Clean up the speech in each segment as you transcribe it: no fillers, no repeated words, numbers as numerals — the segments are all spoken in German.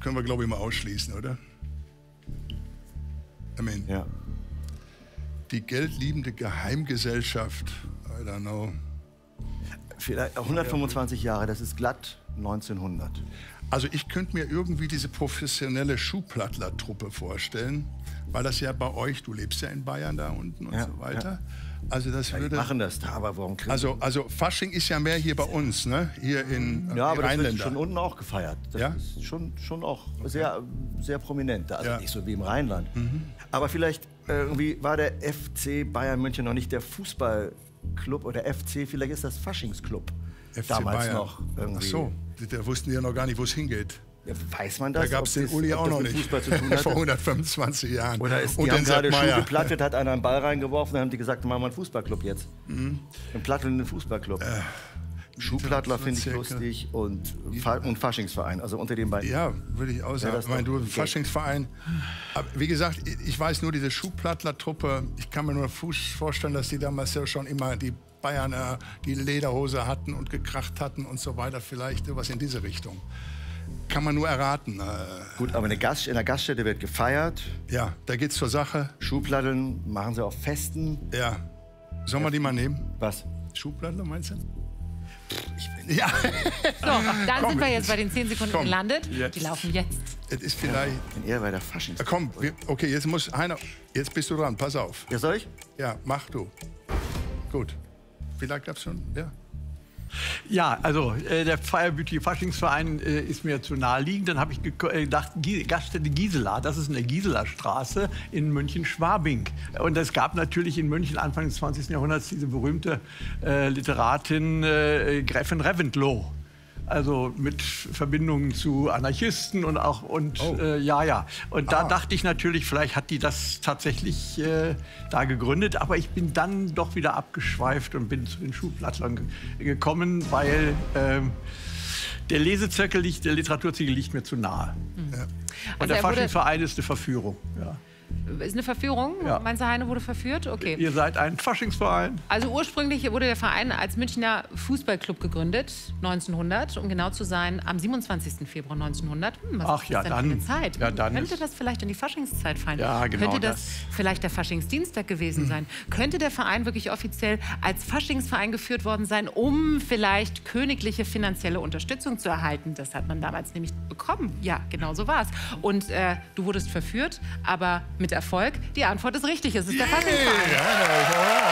können wir, glaube ich, mal ausschließen, oder? Amen. Ja. Die geldliebende Geheimgesellschaft, I don't know. Vielleicht 125 Jahre, das ist glatt 1900. Also ich könnte mir irgendwie diese professionelle Schuhplattler-Truppe vorstellen, weil das ja bei euch, du lebst ja in Bayern da unten und so weiter. Also das Ja, die würde... machen das da, aber warum kriegen Also Fasching ist ja mehr hier bei uns, ne? Hier in ja, aber das wird Rheinländer. schon unten auch gefeiert. Das Ja? ist schon auch sehr, sehr prominent. Also Ja. nicht so wie im Rheinland. Aber vielleicht irgendwie war der FC Bayern München noch nicht der Fußballclub oder FC, vielleicht ist das Faschingsclub. FC Damals Bayern. noch irgendwie. Ach so, da wussten die ja noch gar nicht, wo es hingeht. Ja, weiß man das? Da gab es den Uli ob auch das noch mit nicht. Fußball zu tun hatte? Vor 125 Jahren. Oder ist, und die den haben gerade Sepp Schuh Meier. geplattet, hat einer einen Ball reingeworfen, dann haben die gesagt, machen wir einen Fußballclub jetzt. Einen plattelnden Fußballclub. Schuhplattler finde ich Circa. lustig und Faschingsverein, also unter den beiden. Ja, würde ich auch sagen. das Ich meine, doch. du, Faschingsverein. Aber wie gesagt, ich weiß nur, diese Schuhplattler-Truppe, ich kann mir nur vorstellen, dass die damals ja schon immer die Bayern die Lederhose hatten und gekracht hatten und so weiter. Vielleicht sowas in diese Richtung. Kann man nur erraten. Gut, aber in der Gaststätte wird gefeiert. Ja, da geht's zur Sache. Schuhplatteln machen sie auf Festen. Ja. Sollen wir die mal nehmen? Was? Schuhplattler, meinst du? Ich bin Ja. So, dann sind wir jetzt bei den 10 Sekunden Komm. gelandet. Jetzt. Die laufen jetzt. Es ist vielleicht... eher bei der Faschings. Komm, okay, jetzt muss Heiner... Jetzt bist du dran, pass auf. Ja, soll ich? Ja, mach du. Gut. Vielleicht gab's schon... Ja. Ja, also der feierbütige Faschingsverein ist mir zu naheliegend. Dann habe ich gedacht, Gaststätte Gisela, das ist in der Gisela Straße in München-Schwabing. Und es gab natürlich in München Anfang des 20. Jahrhunderts diese berühmte Literatin Gräfin Reventlow. Also mit Verbindungen zu Anarchisten und auch ja. Und da dachte ich natürlich, vielleicht hat die das tatsächlich da gegründet. Aber ich bin dann doch wieder abgeschweift und bin zu den Schuhplattlern gekommen, weil der Lesezirkel der Literaturzirkel liegt mir zu nahe. Ja. Und Also der er wurde- Faschingsverein ist eine Verführung. Ja. Ist eine Verführung? Ja. Meinst du, Heine wurde verführt? Okay. Ihr seid ein Faschingsverein. Also ursprünglich wurde der Verein als Münchner Fußballclub gegründet, 1900, um genau zu sein, am 27. Februar 1900. Was Ach ist ja, das denn für eine dann- Zeit? ja, dann Könnte ist- das vielleicht in die Faschingszeit fallen? Ja, genau Könnte das das. vielleicht der Faschingsdienstag gewesen sein? Könnte der Verein wirklich offiziell als Faschingsverein geführt worden sein, um vielleicht königliche finanzielle Unterstützung zu erhalten? Das hat man damals nämlich bekommen. Ja, genau so war es. Und du wurdest verführt, aber mit Erfolg. Die Antwort ist richtig, es ist der Faschingsverein.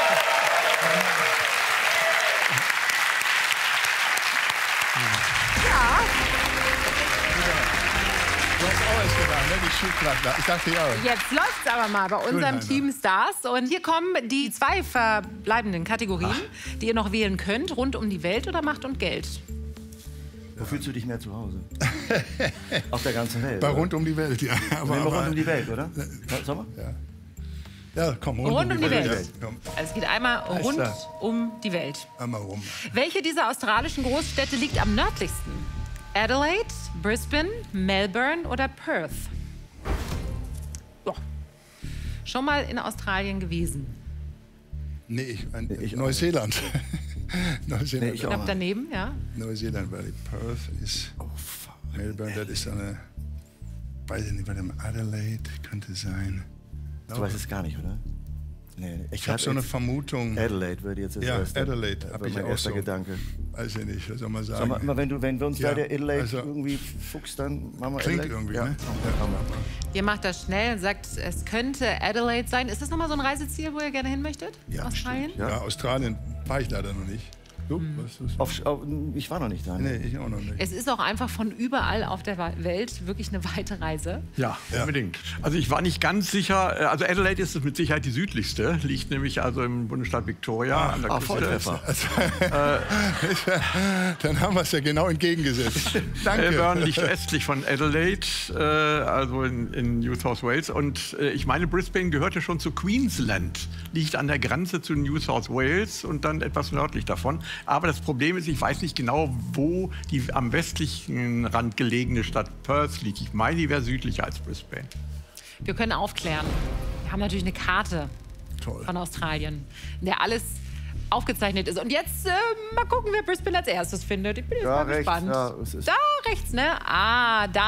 Du hast auch was gedacht, ne? Die Schuhplattler. Ich dachte ja auch. Jetzt läuft's aber mal bei unserem Heiner. Team Stars. Und hier kommen die 2 verbleibenden Kategorien, die ihr noch wählen könnt. Rund um die Welt oder Macht und Geld. Wo fühlst du dich mehr zu Hause? Auf der ganzen Welt. Bei oder? rund um die Welt, ja. Nehmen wir rund um die Welt, oder? Sollen wir? Ja, komm, Rund um die Welt. Ja, komm, Also es geht einmal rund klar. um die Welt. einmal rum. Welche dieser australischen Großstädte liegt am nördlichsten? Adelaide, Brisbane, Melbourne oder Perth? Ja. Schon mal in Australien gewesen. Nee, ich auch Neuseeland. Neuseeland. Nee, ich auch. Knapp daneben, ja. Neuseeland, weil Perth ist... Melbourne, das ist eine... Weiß ich nicht, bei dem Adelaide könnte sein. Du weißt es gar nicht, oder? Nee, Ich habe so eine jetzt Vermutung. Adelaide würde jetzt das Ja, erste. Adelaide Das hab war ich mein auch erster so. Gedanke. Weiß ich nicht, was soll man Sag sagen? mal, wenn wir uns Ja, bei der Adelaide also- irgendwie fuchst, dann machen wir Klingt Adelaide. irgendwie, ja. ne? Ja. Ja. Ihr macht das schnell und sagt, es könnte Adelaide sein. Ist das nochmal so ein Reiseziel, wo ihr gerne hin möchtet? Ja, Australien? bestimmt, Ja, Australien war ich leider noch nicht. Du? Was? Ich war noch nicht da. Nee, ich auch noch nicht. Es ist auch einfach von überall auf der Welt wirklich eine weite Reise. Ja, unbedingt. Also ich war nicht ganz sicher, also Adelaide ist es mit Sicherheit die südlichste, liegt nämlich also im Bundesstaat Victoria an der Küste. Volltreffer. Dann haben wir es ja genau entgegengesetzt. Danke. Melbourne liegt östlich von Adelaide, also in New South Wales. Und ich meine, Brisbane gehörte schon zu Queensland, liegt an der Grenze zu New South Wales und dann etwas nördlich davon. Aber das Problem ist, ich weiß nicht genau, wo die am westlichen Rand gelegene Stadt Perth liegt. Ich meine, die wäre südlicher als Brisbane. Wir können aufklären. Wir haben natürlich eine Karte Toll. von Australien, in der alles aufgezeichnet ist. Und jetzt mal gucken, wer Brisbane als erstes findet. Ich bin jetzt Ja, mal rechts, gespannt. ja, es ist- Da rechts, ne? Ah, da